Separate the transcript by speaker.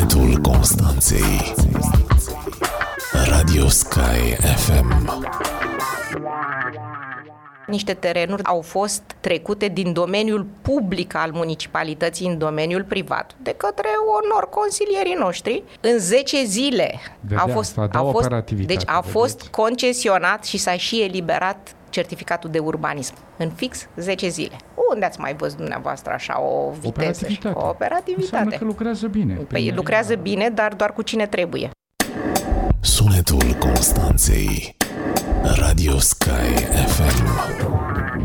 Speaker 1: Sunetul Constanței. Radio Sky FM.
Speaker 2: Niște terenuri au fost trecute din domeniul public al municipalității în domeniul privat de către onor consilierii noștri. În 10 zile a fost concesionat și s-a și eliberat certificatul de urbanism. În fix 10 zile. Unde ați mai văzut dumneavoastră așa o viteză? O operativitate.
Speaker 3: Înseamnă că lucrează bine.
Speaker 2: Păi lucrează bine, dar doar cu cine trebuie.
Speaker 1: Sunetul Constanței. Radio Sky FM.